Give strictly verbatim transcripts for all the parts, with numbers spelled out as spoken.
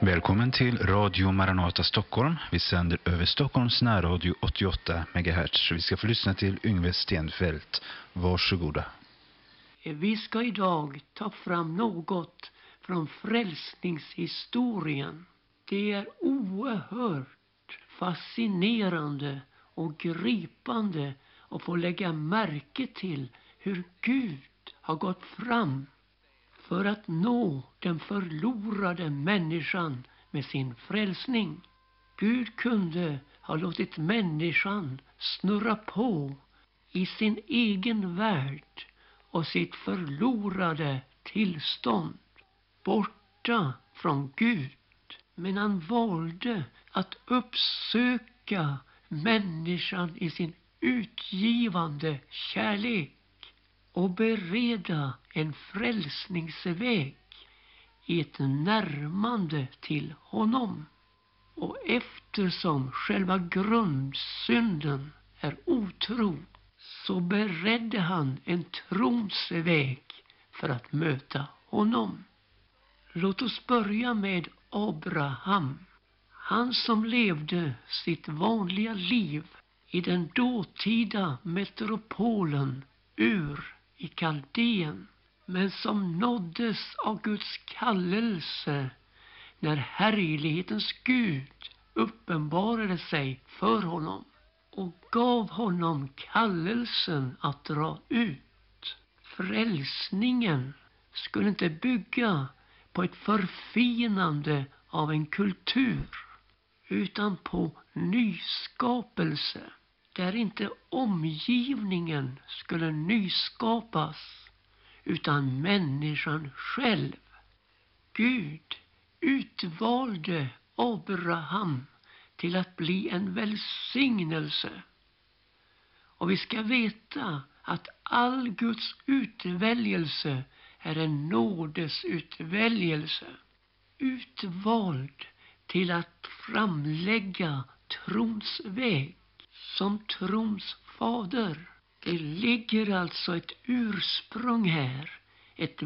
Välkommen till Radio Maranata Stockholm. Vi sänder över Stockholms närradio åttioåtta megahertz. Vi ska få lyssna till Yngve Stenfeldt. Varsågoda. Vi ska idag ta fram något från frälsningshistorien. Det är oerhört fascinerande och gripande att få lägga märke till hur Gud har gått fram för att nå den förlorade människan med sin frälsning. Gud kunde ha låtit människan snurra på i sin egen värld och sitt förlorade tillstånd, borta från Gud. Men han valde att uppsöka människan i sin utgivande kärlek och bereda en frälsningsväg i ett närmande till honom. Och eftersom själva grundsynden är otro, så beredde han en trons väg för att möta honom. Låt oss börja med Abraham. Han som levde sitt vanliga liv i den dåtida metropolen Ur i Kaldeen, men som nåddes av Guds kallelse när härlighetens Gud uppenbarade sig för honom och gav honom kallelsen att dra ut. Frälsningen skulle inte bygga på ett förfinande av en kultur, utan på nyskapelse, där inte omgivningen skulle nyskapas, utan människan själv. Gud utvalde Abraham till att bli en välsignelse. Och vi ska veta att all Guds utväljelse är en nådesutväljelse. Utvald till att framlägga trons väg som trons fader. Det ligger alltså ett ursprung här, ett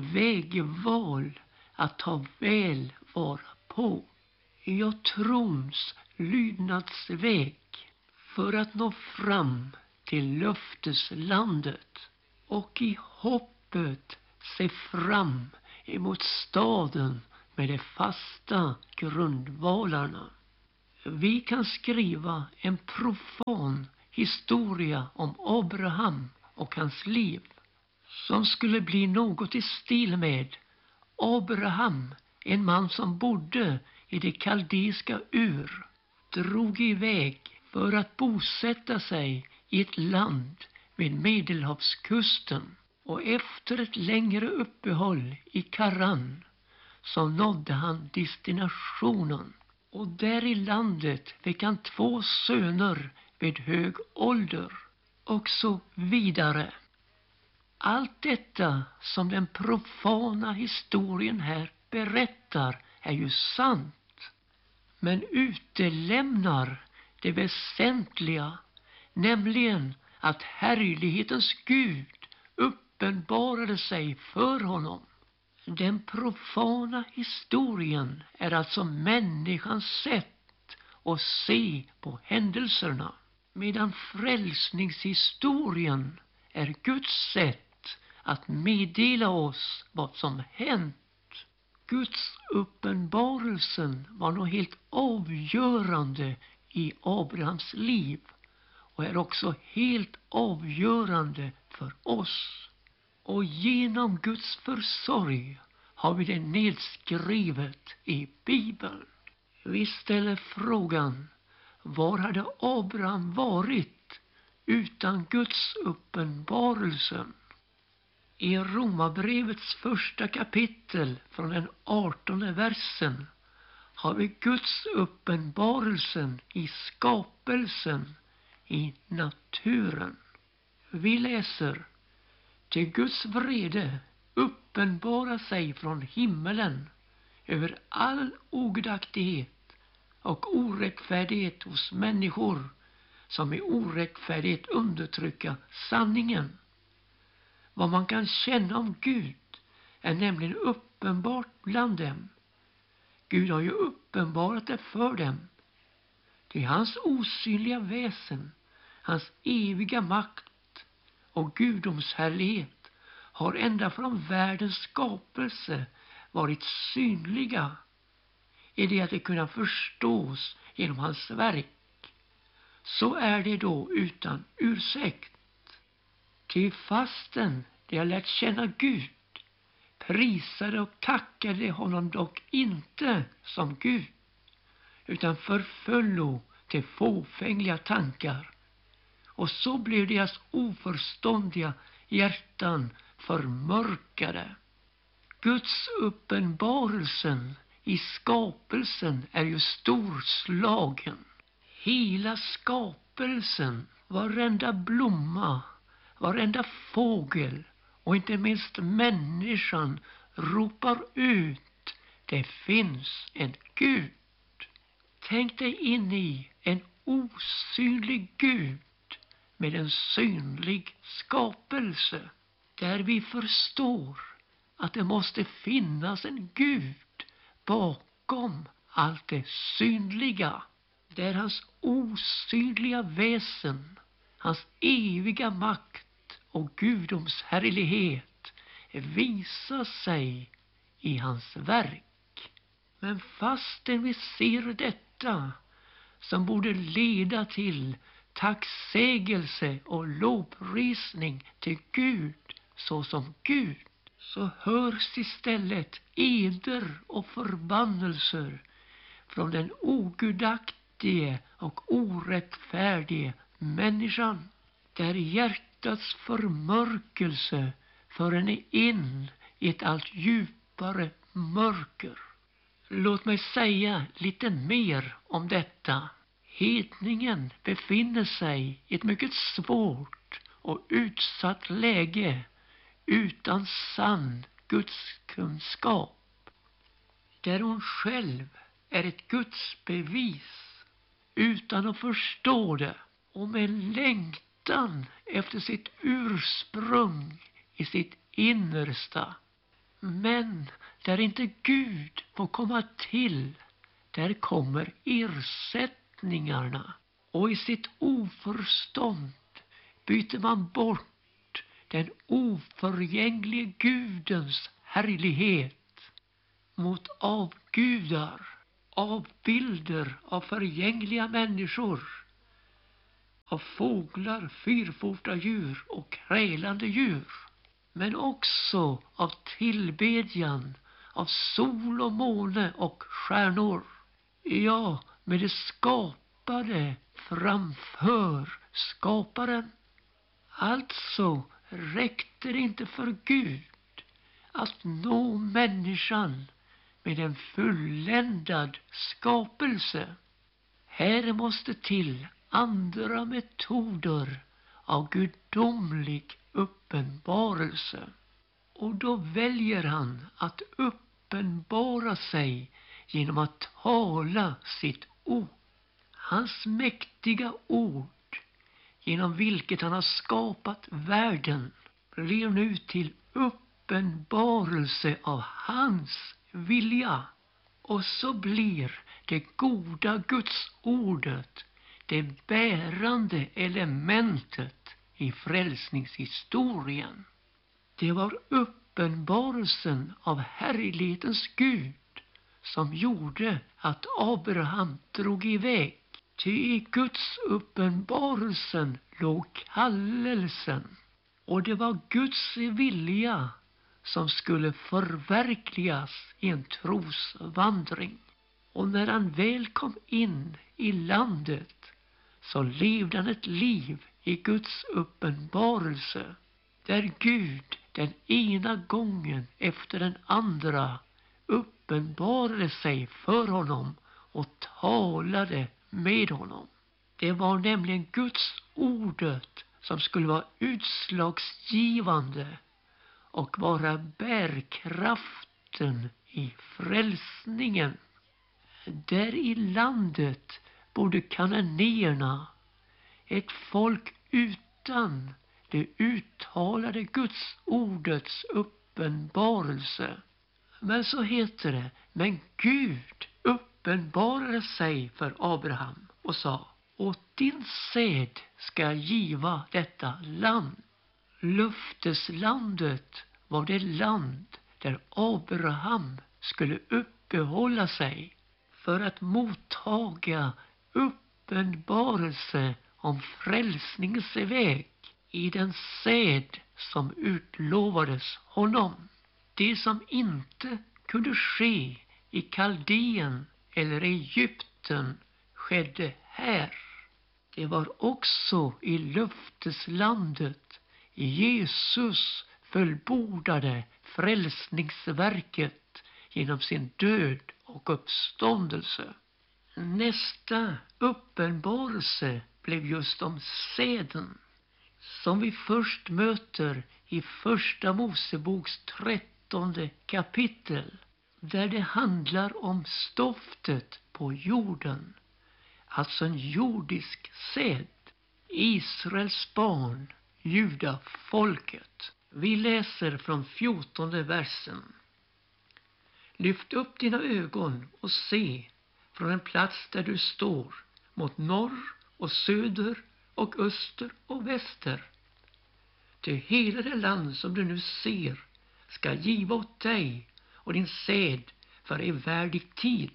vägval att ta väl vara på. Ja, trons lydnadsväg för att nå fram till löfteslandet och i hoppet se fram emot staden med de fasta grundvalarna. Vi kan skriva en profan historia om Abraham och hans liv som skulle bli något i stil med Abraham, en man som bodde i det kaldeiska Ur, drog iväg för att bosätta sig i ett land vid Medelhavskusten, och efter ett längre uppehåll i Karan så nådde han destinationen. Och där i landet fick han två söner vid hög ålder och så vidare. Allt detta som den profana historien här berättar är ju sant, men utelämnar det väsentliga, nämligen att härlighetens Gud uppenbarade sig för honom. Den profana historien är alltså människans sätt att se på händelserna, medan frälsningshistorien är Guds sätt att meddela oss vad som hänt. Guds uppenbarelsen var nog helt avgörande i Abrahams liv och är också helt avgörande för oss. Och genom Guds försorg har vi det nedskrivet i Bibeln. Vi ställer frågan: var hade Abraham varit utan Guds uppenbarelsen? I Romarbrevets första kapitel från den artonde versen har vi Guds uppenbarelsen i skapelsen, i naturen. Vi läser: till Guds vrede uppenbara sig från himmelen över all ogudaktighet och orättfärdighet hos människor som i orättfärdighet undertrycka sanningen. Vad man kan känna om Gud är nämligen uppenbart bland dem. Gud har ju upp uppenbarat det för dem. Det är hans osynliga väsen, hans eviga makt och gudomshärlighet har ända från världens skapelse varit synliga i det att det kunna förstås genom hans verk. Så är det då utan ursäkt. Till fasten de har lärt känna Gud, prisade och tackade honom dock inte som Gud, utan förföllo till fåfängliga tankar. Och så blev deras oförståndiga hjärtan förmörkade. Guds uppenbarelsen i skapelsen är ju storslagen. Hela skapelsen, varenda blomma, varenda fågel och inte minst människan ropar ut: det finns en Gud. Tänk dig in i en osynlig Gud med en synlig skapelse, där vi förstår att det måste finnas en Gud bakom allt det synliga. Där hans osynliga väsen, hans eviga makt och gudomshärlighet visar sig i hans verk. Men fastän vi ser detta, som borde leda till tacksägelse och lovprisning till Gud såsom Gud, så hörs istället eder och förbannelser från den ogudaktige och orättfärdige människan, där hjärtats förmörkelse för henne in i ett allt djupare mörker. Låt mig säga lite mer om detta. Hedningen befinner sig i ett mycket svårt och utsatt läge utan sann gudskunskap, där hon själv är ett gudsbevis utan att förstå det, och med längtan efter sitt ursprung i sitt innersta. Men där inte Gud får komma till, där kommer ersättningarna, och i sitt oförstånd byter man bort den oförgängliga Gudens härlighet mot avgudar, avbilder av förgängliga människor, av fåglar, fyrfota djur och krälande djur, men också av tillbedjan av sol och måne och stjärnor. Ja, med det skapade framför skaparen. Alltså räckte det inte för Gud att nå människan med en fulländad skapelse. Här måste till andra metoder av gudomlig uppenbarelse. Och då väljer han att uppenbara sig genom att tala sitt ord. Hans mäktiga ord, genom vilket han har skapat världen, blir nu till uppenbarelse av hans vilja. Och så blir det goda Guds ordet det bärande elementet i frälsningshistorien. Det var uppenbarelsen av härlighetens Gud som gjorde att Abraham drog iväg. Ty i Guds uppenbarelsen låg kallelsen, och det var Guds vilja som skulle förverkligas i en trosvandring. Och när han väl kom in i landet, så levde han ett liv i Guds uppenbarelse, där Gud den ena gången efter den andra uppenbarade sig för honom och talade med honom. Det var nämligen Guds ordet som skulle vara utslagsgivande och vara bärkraften i frälsningen. Där i landet bodde kananéerna, ett folk utan det uttalade Guds ordets uppenbarelse. Men så heter det, men Gud uppenbarade sig för Abraham och sa: åt din säd ska jag giva detta land. Löfteslandet var det land där Abraham skulle uppehålla sig för att mottaga uppenbarelse om frälsningens väg i den säd som utlovades honom. Det som inte kunde ske i Kaldeen eller Egypten skedde här. Det var också i löfteslandet Jesus fullbordade frälsningsverket genom sin död och uppståndelse. Nästa uppenbarelse blev just om seden, som vi först möter i första Moseboks trettonde kapitel, där det handlar om stoftet på jorden, alltså en jordisk sed, Israels barn, judafolket. Vi läser från fjortonde versen. Lyft upp dina ögon och se från en plats där du står mot norr och söder och öster och väster. Till hela det land som du nu ser ska giva åt dig och din säd för evärdig tid.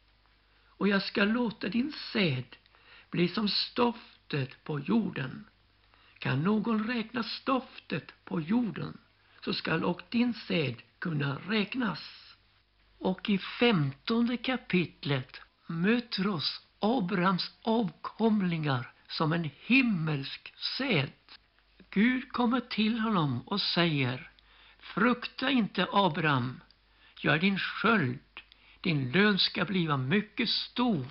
Och jag ska låta din säd bli som stoftet på jorden. Kan någon räkna stoftet på jorden, så skall och din säd kunna räknas. Och i femtonde kapitlet möter oss Abrahams avkomlingar som en himmelsk säd. Gud kommer till honom och säger: frukta inte, Abraham, jag är din sköld, din lön ska bliva mycket stor.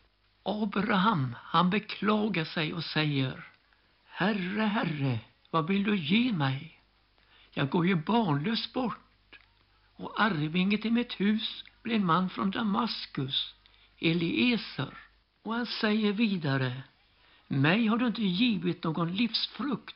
Abraham, han beklagar sig och säger: Herre, Herre, vad vill du ge mig? Jag går ju barnlös bort, och arvinge till mitt hus blir en man från Damaskus, Eliezer. Och han säger vidare: mig har du inte givit någon livsfrukt.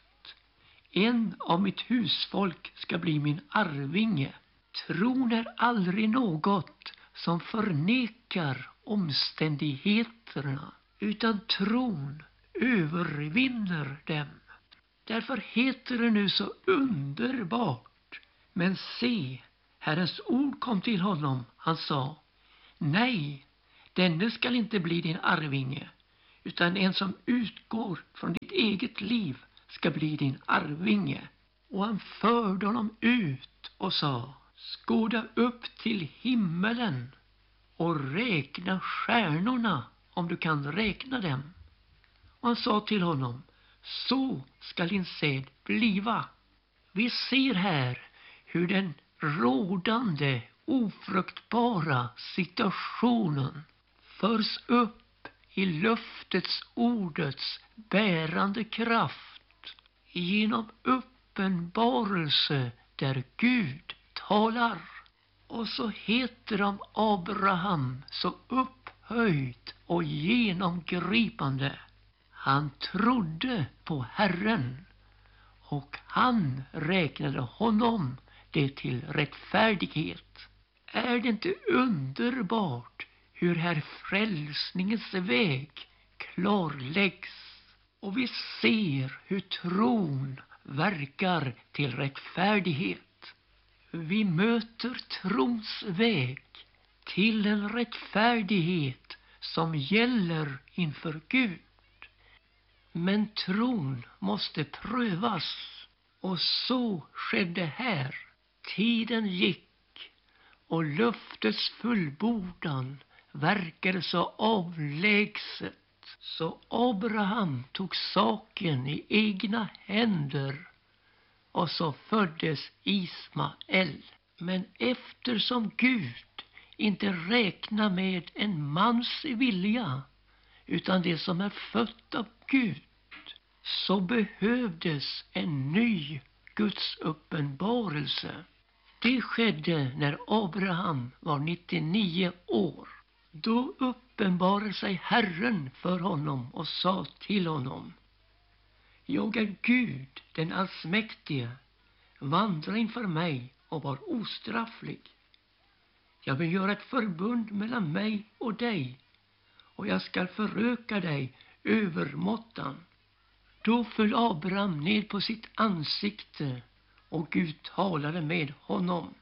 En av mitt husfolk ska bli min arvinge. Tron är aldrig något som förnekar omständigheterna, utan tron övervinner dem. Därför heter det nu så underbart: men se, Herrens ord kom till honom. Han sa: nej, denne skall inte bli din arvinge, utan en som utgår från ditt eget liv ska bli din arvinge. Och han förde honom ut och sa: skåda upp till himmelen och räkna stjärnorna, om du kan räkna dem. Och han sa till honom: så skall din säd bliva. Vi ser här hur den rådande ofruktbara situationen förs upp i löftets ordets bärande kraft genom uppenbarelse där Gud talar. Och så heter om Abraham så upphöjt och genomgripande: han trodde på Herren, och han räknade honom det till rättfärdighet. Är det inte underbart hur här frälsningens väg klarläggs? Och vi ser hur tron verkar till rättfärdighet. Vi möter trons väg till en rättfärdighet som gäller inför Gud. Men tron måste prövas, och så skedde här. Tiden gick, och löftets fullbordan verkade så avlägset, så Abraham tog saken i egna händer, och så föddes Ismael. Men eftersom Gud inte räknar med en mans vilja, utan det som är fött av Gud, så behövdes en ny Guds uppenbarelse. Det skedde när Abraham var nittionio år. Då uppenbarade sig Herren för honom och sa till honom: jag är Gud, den allsmäktige. Vandra inför mig och var ostrafflig. Jag vill göra ett förbund mellan mig och dig, och jag skall föröka dig övermåttan. Då föll Abraham ned på sitt ansikte, och Gud talade med honom.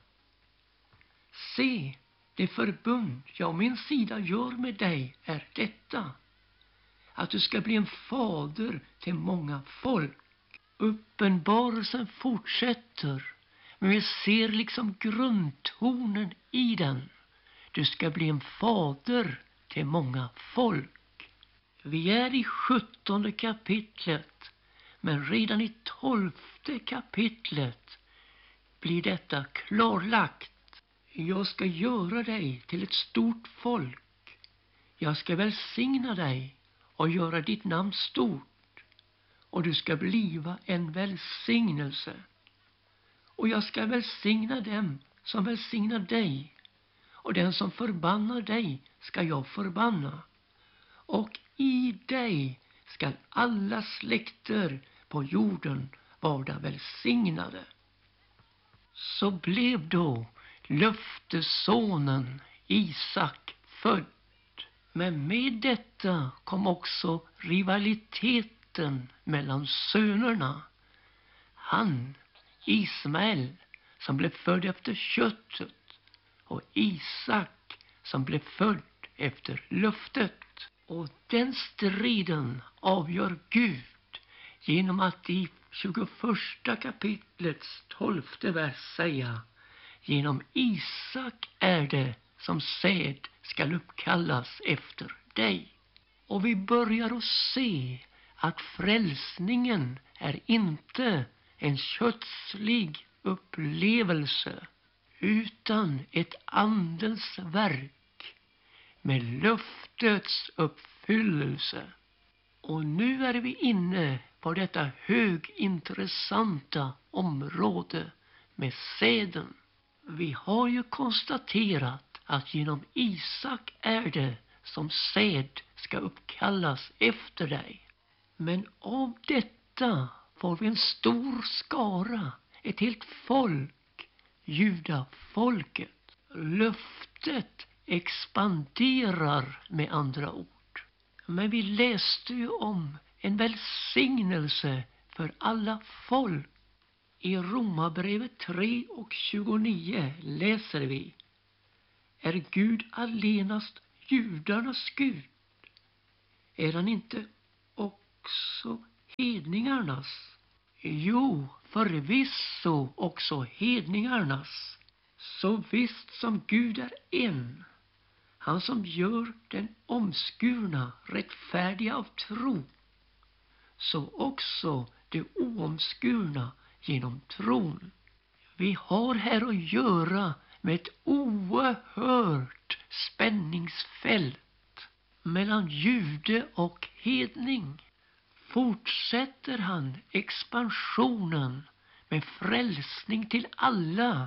Se, det förbund jag å min sida gör med dig är detta, att du ska bli en fader till många folk. Uppenbarelsen fortsätter, men vi ser liksom grundtonen i den. Du ska bli en fader till många folk. Vi är i sjuttonde kapitlet, men redan i tolfte kapitlet blir detta klarlagt. Jag ska göra dig till ett stort folk. Jag ska välsigna dig och göra ditt namn stort, och du ska bliva en välsignelse. Och jag ska välsigna dem som välsignar dig, och den som förbannar dig ska jag förbanna. Och i dig ska alla släkter på jorden vara välsignade. Så blev då löftessonen Isak född. Men med detta kom också rivaliteten mellan sönerna. Han, Ismael, som blev född efter köttet, och Isak som blev född efter löftet. Och den striden avgör Gud genom att i tjugoförsta kapitlets tolfte vers säga: genom Isak är det som säd skall uppkallas efter dig. Och vi börjar att se att frälsningen är inte en kötslig upplevelse, utan ett andens verk med löftets uppfyllelse. Och nu är vi inne på detta högintressanta område med säden. Vi har ju konstaterat att genom Isak är det som säd ska uppkallas efter dig. Men av detta får vi en stor skara, ett helt folk, judafolket. Löftet expanderar med andra ord. Men vi läste ju om en välsignelse för alla folk. I Romarbrevet tre och tjugonio läser vi: är Gud allenast judarnas Gud? Är han inte också hedningarnas? Jo, förvisso också hedningarnas. Så visst som Gud är en, han som gör den omskurna rättfärdiga av tro, så också det oomskurna genom tron. Vi har här att göra med ett oerhört spänningsfält mellan jude och hedning. Fortsätter han expansionen med frälsning till alla,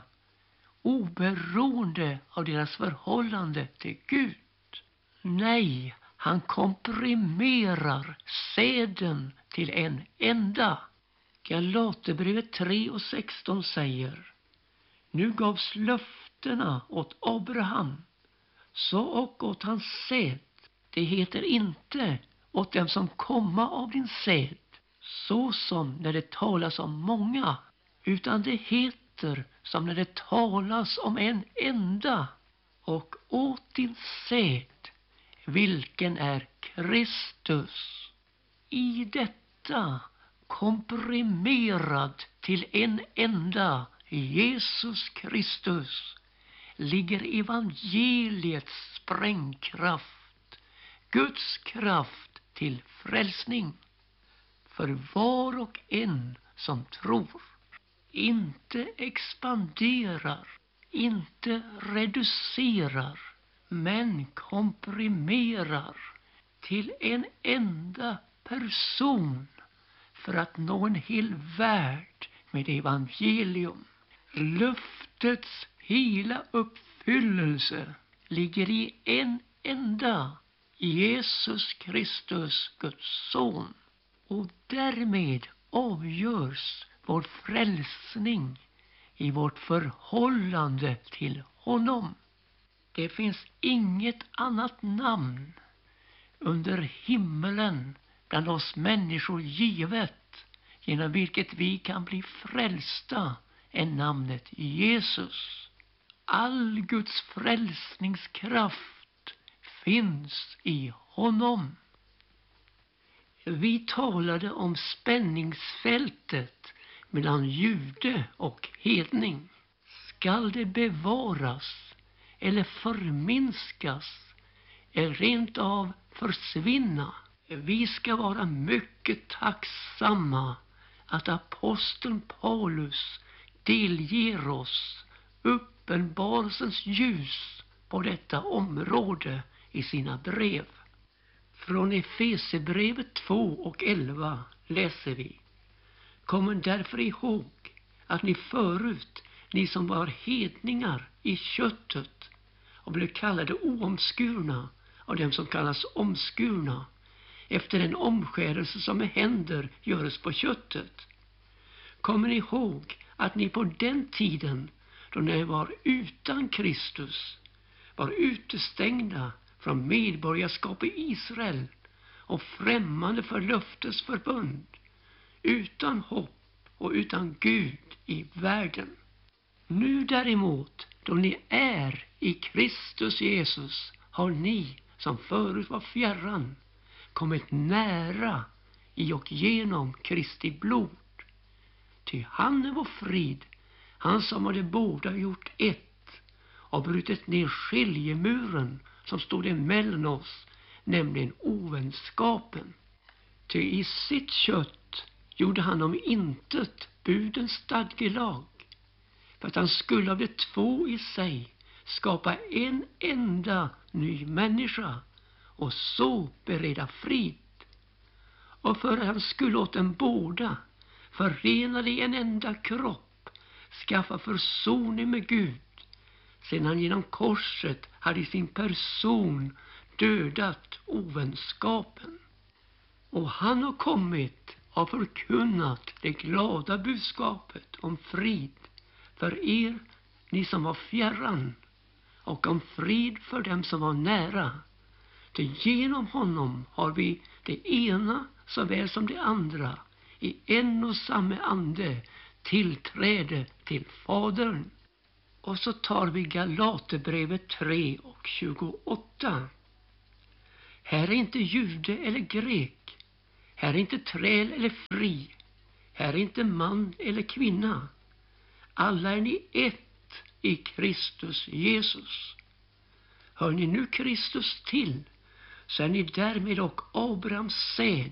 oberoende av deras förhållande till Gud? Nej, han komprimerar säden till en enda. Galaterbrevet tre och sexton säger: nu gavs löftena åt Abraham, så och åt hans säd. Det heter inte åt dem som komma av din säd, så som när det talas om många, utan det heter som när det talas om en enda, och åt din säd, vilken är Kristus. I detta komprimerad till en enda, Jesus Kristus, ligger evangeliets sprängkraft, Guds kraft till frälsning för var och en som tror. Inte expanderar, inte reducerar, men komprimerar till en enda person för att nå en hel värld med evangelium. Löftets hela uppfyllelse ligger i en enda, Jesus Kristus, Guds son. Och därmed avgörs vår frälsning i vårt förhållande till honom. Det finns inget annat namn under himmelen bland oss människor givet, genom vilket vi kan bli frälsta, än namnet Jesus. All Guds frälsningskraft finns i honom. Vi talade om spänningsfältet mellan jude och hedning. Skall det bevaras eller förminskas eller rent av försvinna? Vi ska vara mycket tacksamma att aposteln Paulus delger oss uppenbarelsens ljus på detta område i sina brev. Från Efesierbrevet två och elva läser vi: Kommer därför ihåg att ni förut, ni som var hedningar i köttet och blev kallade oomskurna av dem som kallas omskurna, efter den omskärelse som med händer görs på köttet. Kommer ni ihåg att ni på den tiden, då ni var utan Kristus, var utestängda från medborgarskap i Israel och främmande för löftes förbund, utan hopp och utan Gud i världen. Nu däremot, då ni är i Kristus Jesus, har ni, som förut var fjärran, kommit nära i och genom Kristi blod. Ty han är vår frid, han som hade båda gjort ett och brutit ner skiljemuren som stod emellan oss, nämligen ovänskapen. Ty i sitt kött gjorde han om intet budens stadgelag, för att han skulle av de två i sig skapa en enda ny människa och så bereda frid. Och för att han skulle åt dem båda, förenade i en enda kropp, skaffa försoning med Gud, sedan han genom korset hade i sin person dödat ovänskapen. Och han har kommit och förkunnat det glada budskapet om frid för er, ni som var fjärran, och om frid för dem som var nära. Ty genom honom har vi det ena såväl som det andra, i en och samma ande, tillträde till Fadern. Och så tar vi Galaterbrevet tre och tjugoåtta. Här är inte jude eller grek, här är inte träl eller fri, här är inte man eller kvinna. Alla är ni ett i Kristus Jesus. Hör ni nu Kristus till, så är ni därmed och Abrahams säd,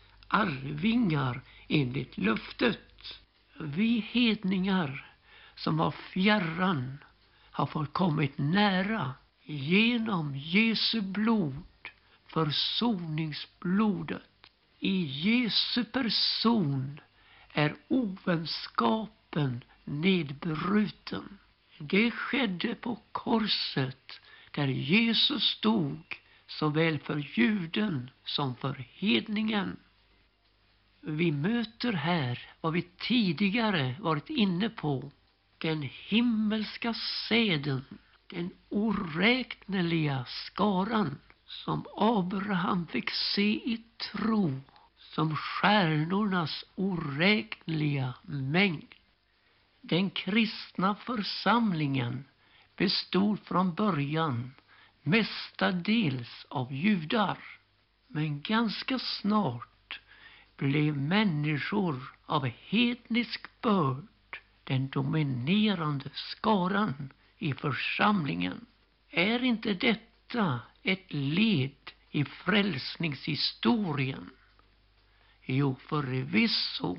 arvingar enligt löftet. Vi hedningar som var fjärran har fått kommit nära genom Jesu blod, försoningsblodet. I Jesu person är ovänskapen nedbruten. Det skedde på korset, där Jesus stod såväl för juden som för hedningen. Vi möter här vad vi tidigare varit inne på, den himmelska seden, den oräkneliga skaran som Abraham fick se i tro, som stjärnornas oräkneliga mängd. Den kristna församlingen bestod från början mestadels av judar, men ganska snart blev människor av hednisk börd den dominerande skaran i församlingen. Är inte detta ett led i frälsningshistorien? Jo, förvisso.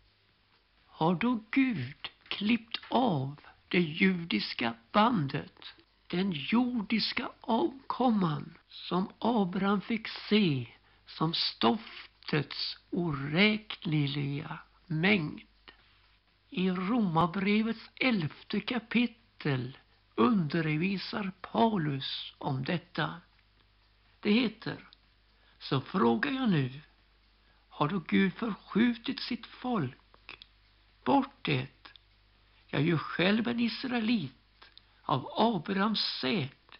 Har då Gud klippt av det judiska bandet, den jordiska avkomman som Abraham fick se som stoftets oräkneliga mängd? I Romarbrevets elfte kapitel undervisar Paulus om detta. Det heter: så frågar jag nu, har då Gud förskjutit sitt folk? Bort det. Jag är ju själv en israelit av Abrahams säd,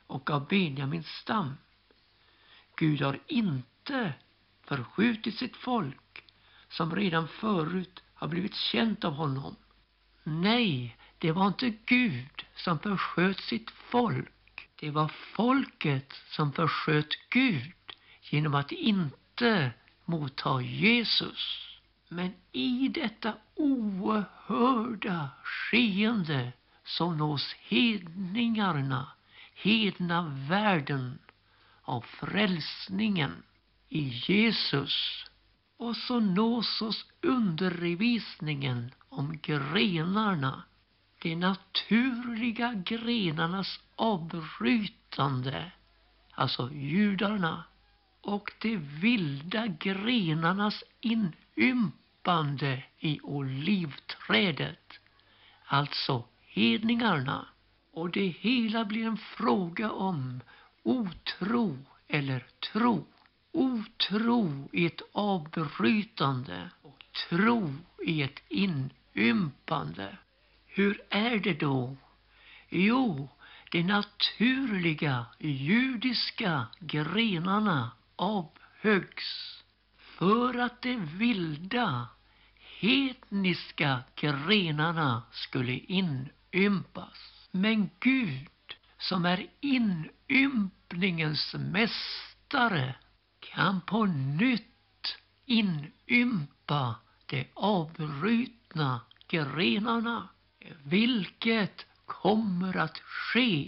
och av Benjamins stam. Gud har inte förskjutit sitt folk som redan förut har blivit känt av honom. Nej, det var inte Gud som försköt sitt folk. Det var folket som försköt Gud genom att inte motta Jesus. Men i detta oerhörda skeende så nås hedningarna, hedna världen, av frälsningen i Jesus. Och så nås oss undervisningen om grenarna, de naturliga grenarnas avbrytande, alltså judarna, och de vilda grenarnas inympande i olivträdet, alltså hedningarna. Och det hela blir en fråga om otro eller tro. Otro i ett avbrytande och tro i ett inympande. Hur är det då? Jo, de naturliga judiska grenarna avhöggs för att de vilda hedniska grenarna skulle inympas. Men Gud, som är inympningens mästare, kan på nytt inympa de avbrutna grenarna, vilket kommer att ske.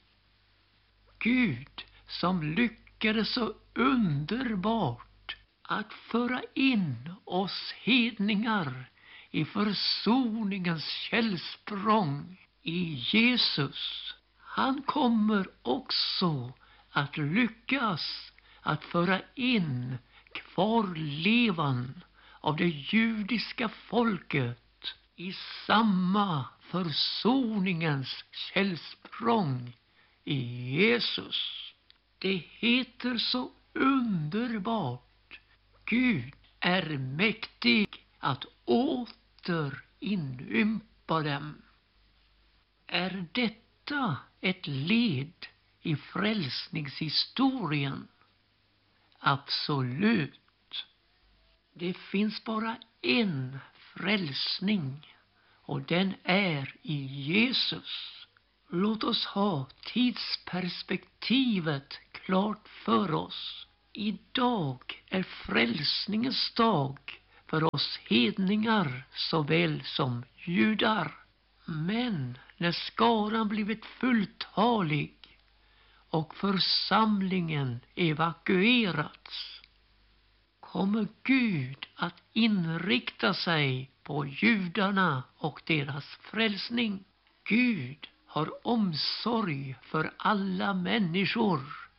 Gud, som lyckades så underbart att föra in oss hedningar i försoningens källsprång i Jesus, han kommer också att lyckas att föra in kvarlevan av det judiska folket i samma försoningens källsprång i Jesus. Det heter så underbart: Gud är mäktig att åter inympa dem. Är detta ett led i frälsningshistorien? Absolut. Det finns bara en frälsning, och den är i Jesus. Låt oss ha tidsperspektivet klart för oss. Idag är frälsningens dag för oss hedningar såväl som judar. Men när skaran blivit fulltalig och församlingen evakuerats, kommer Gud att inrikta sig på judarna och deras frälsning. Gud har omsorg för alla människor,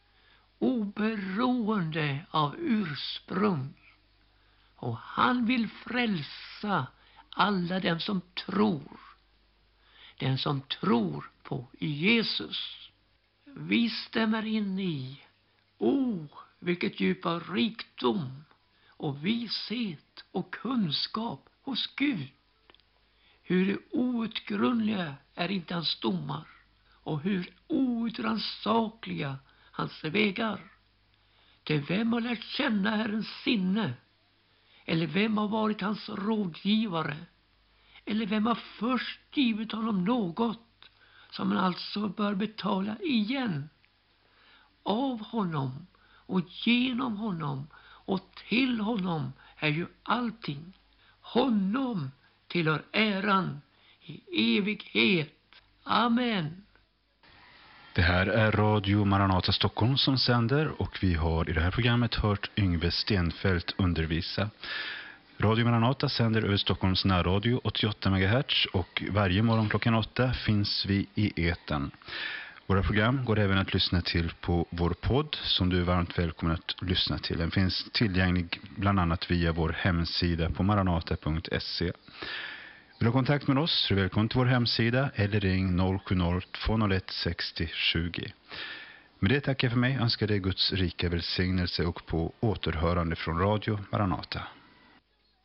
oberoende av ursprung. Och han vill frälsa alla dem som tror. Den som tror på Jesus. Vi stämmer in i, o, vilket djupa rikdom och vishet och kunskap hos Gud. Hur outgrundliga är inte hans domar, och hur outrannsakliga hans vägar. Till vem har lärt känna Herrens sinne? Eller vem har varit hans rådgivare? Eller vem har först givit honom något som han alltså bör betala igen? Av honom och genom honom och till honom är ju allting. Honom tillhör äran i evighet. Amen. Det här är Radio Maranata Stockholm som sänder, och vi har i det här programmet hört Yngve Stenfeldt undervisa. Radio Maranata sänder över Stockholms närradio åttioåtta megahertz, och varje morgon klockan åtta finns vi i etern. Våra program går även att lyssna till på vår podd, som du är varmt välkommen att lyssna till. Den finns tillgänglig bland annat via vår hemsida på maranata punkt se. Vill du ha kontakt med oss så är du välkommen till vår hemsida eller ring noll sju noll två noll ett sextio tjugo. Med det tackar jag för mig, önskar dig Guds rika välsignelse och på återhörande från Radio Maranata.